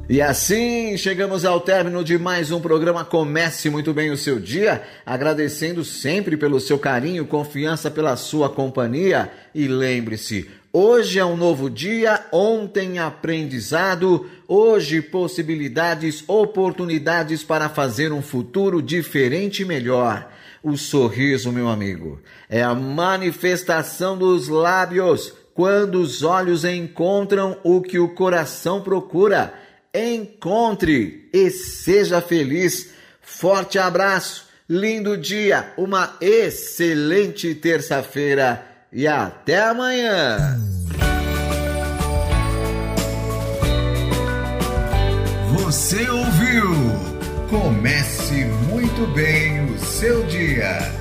E assim chegamos ao término de mais um programa. Comece muito bem o seu dia, agradecendo sempre pelo seu carinho, confiança, pela sua companhia. E lembre-se, hoje é um novo dia, ontem aprendizado, hoje possibilidades, oportunidades para fazer um futuro diferente e melhor. O sorriso, meu amigo, é a manifestação dos lábios quando os olhos encontram o que o coração procura. Encontre e seja feliz. Forte abraço, lindo dia, uma excelente terça-feira e até amanhã. Você ouviu? Comece muito bem o seu dia.